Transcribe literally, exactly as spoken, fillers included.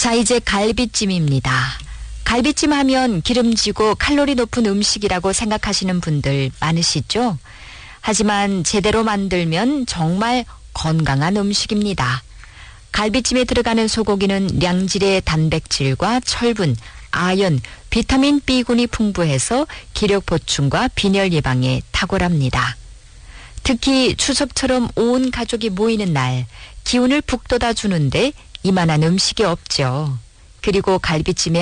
자, 이제 갈비찜입니다. 갈비찜 하면 기름지고 칼로리 높은 음식이라고 생각하시는 분들 많으시죠? 하지만 제대로 만들면 정말 건강한 음식입니다. 갈비찜에 들어가는 소고기는 양질의 단백질과 철분, 아연, 비타민 B군이 풍부해서 기력 보충과 빈혈 예방에 탁월합니다. 특히 추석처럼 온 가족이 모이는 날 기운을 북돋아 주는데 이만한 음식이 없죠. 그리고 갈비찜에